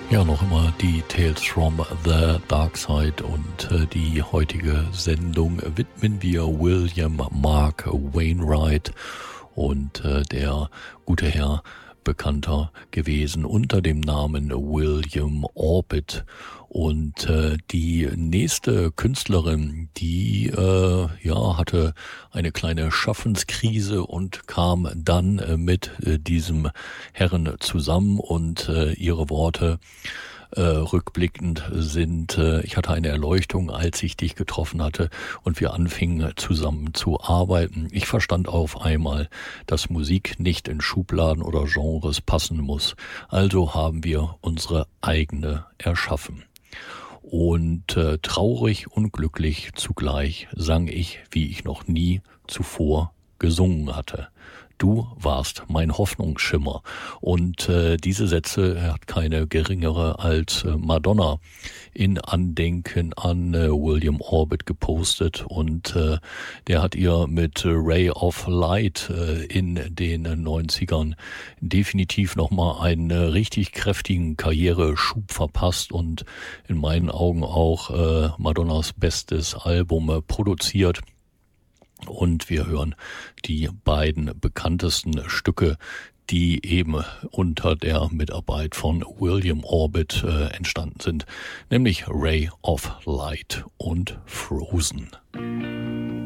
Ja, noch immer die Tales from the Dark Side und die heutige Sendung widmen wir William Mark Wainwright und der gute Herr, bekannter gewesen unter dem Namen William Orbit. Und die nächste Künstlerin, die hatte eine kleine Schaffenskrise und kam dann mit diesem Herren zusammen und ihre Worte rückblickend sind, ich hatte eine Erleuchtung, als ich dich getroffen hatte und wir anfingen zusammen zu arbeiten. Ich verstand auf einmal, dass Musik nicht in Schubladen oder Genres passen muss. Also haben wir unsere eigene erschaffen. Und traurig und glücklich zugleich sang ich, wie ich noch nie zuvor gesungen hatte. Du warst mein Hoffnungsschimmer. Und diese Sätze hat keine geringere als Madonna in Andenken an William Orbit gepostet. Und der hat ihr mit Ray of Light in den 90ern definitiv nochmal einen richtig kräftigen Karriereschub verpasst und in meinen Augen auch Madonnas bestes Album produziert. Und wir hören die beiden bekanntesten Stücke, die eben unter der Mitarbeit von William Orbit entstanden sind, nämlich Ray of Light und Frozen.